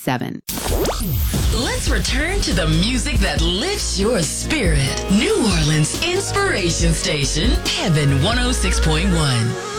7. Let's return to the music that lifts your spirit. New Orleans Inspiration Station, Heaven 106.1.